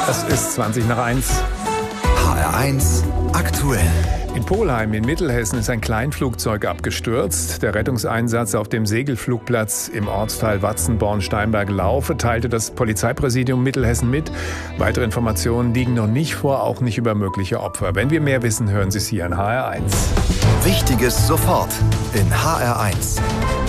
Es ist 20 nach 1. HR1 aktuell. In Polheim in Mittelhessen ist ein Kleinflugzeug abgestürzt. Der Rettungseinsatz auf dem Segelflugplatz im Ortsteil Watzenborn-Steinberg-Laufe teilte das Polizeipräsidium Mittelhessen mit. Weitere Informationen liegen noch nicht vor, auch nicht über mögliche Opfer. Wenn wir mehr wissen, hören Sie es hier in HR1. Wichtiges sofort in HR1.